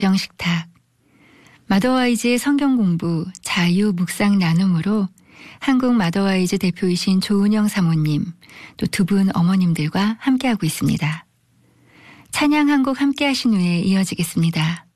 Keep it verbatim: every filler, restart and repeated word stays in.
영식탁, 마더와이즈의 성경 공부, 자유, 묵상 나눔으로 한국 마더와이즈 대표이신 조은영 사모님, 또 두 분 어머님들과 함께하고 있습니다. 찬양 한 곡 함께 하신 후에 이어지겠습니다.